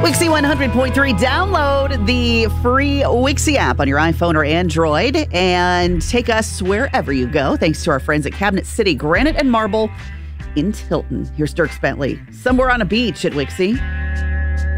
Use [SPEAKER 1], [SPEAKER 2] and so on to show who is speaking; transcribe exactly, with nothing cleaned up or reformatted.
[SPEAKER 1] Wixie one hundred point three. Download the free Wixie app on your iPhone or Android and take us wherever you go. Thanks to our friends at Cabinet City Granite and Marble in Tilton. Here's Dierks Bentley. Somewhere on a beach at Wixie.